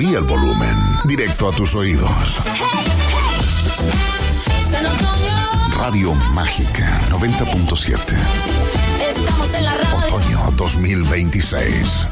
Subí el volumen, directo a tus oídos. Radio Mágica 90.7. Estamos en la radio. Otoño 2026.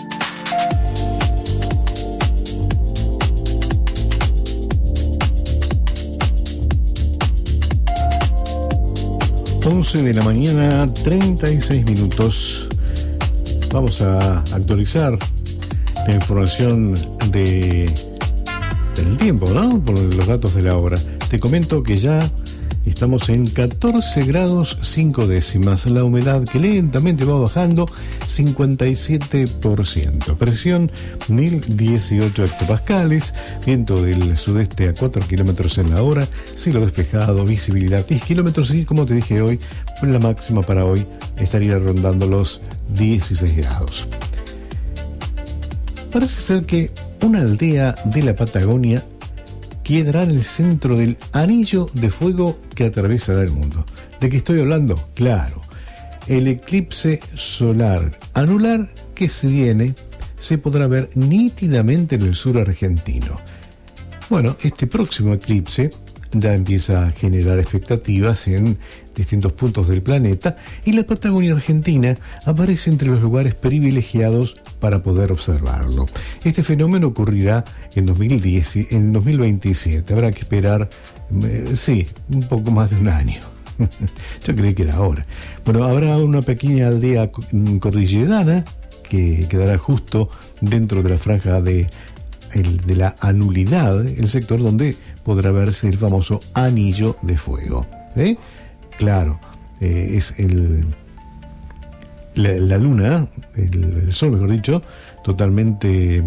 Once de la mañana, 36 minutos. Vamos a actualizar la información del tiempo, ¿no? Por los datos de la hora. Te comento que ya estamos en 14 grados 5 décimas. La humedad que lentamente va bajando, 57%. Presión, 1018 hectopascales. Viento del sudeste a 4 kilómetros en la hora. Cielo despejado, visibilidad 10 kilómetros. Y como te dije hoy, la máxima para hoy estaría rondando los 16 grados. Parece ser que una aldea de la Patagonia quedará en el centro del anillo de fuego que atravesará el mundo. ¿De qué estoy hablando? Claro, el eclipse solar anular que se viene se podrá ver nítidamente en el sur argentino. Bueno, este próximo eclipse ya empieza a generar expectativas en distintos puntos del planeta y la Patagonia Argentina aparece entre los lugares privilegiados para poder observarlo. Este fenómeno ocurrirá en 2027. Habrá que esperar, un poco más de un año. Yo creí que era ahora. Bueno, habrá una pequeña aldea cordillerana que quedará justo dentro de la franja de la anulidad, el sector donde podrá verse el famoso anillo de fuego. ¿Sí? Claro, es la luna, el sol, mejor dicho, totalmente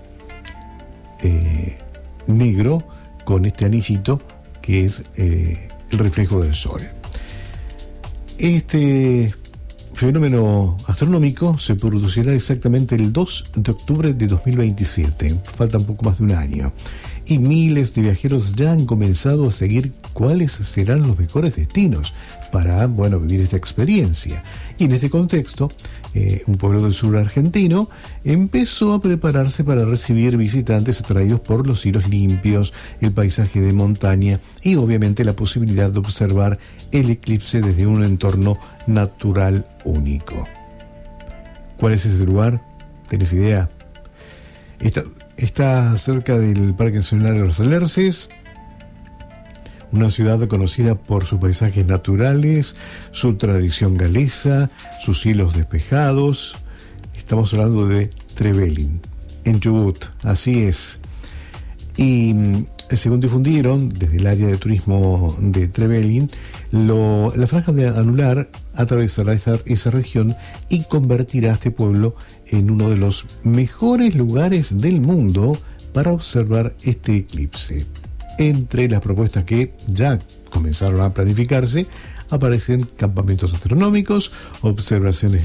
negro, con este anillito que es el reflejo del sol. Este fenómeno astronómico se producirá exactamente el 2 de octubre de 2027. Falta un poco más de un año. Y miles de viajeros ya han comenzado a seguir cuáles serán los mejores destinos para, vivir esta experiencia. Y en este contexto, un pueblo del sur argentino empezó a prepararse para recibir visitantes atraídos por los cielos limpios, el paisaje de montaña y obviamente la posibilidad de observar el eclipse desde un entorno natural único. ¿Cuál es ese lugar? ¿Tenés idea? Está cerca del Parque Nacional de los Alerces, una ciudad conocida por sus paisajes naturales, su tradición galesa, sus cielos despejados. Estamos hablando de Trevelin, en Chubut, así es. Y según difundieron desde el área de turismo de Trevelin, la franja de anular atravesará esa región y convertirá a este pueblo en uno de los mejores lugares del mundo para observar este eclipse. Entre las propuestas que ya comenzaron a planificarse aparecen campamentos astronómicos, observaciones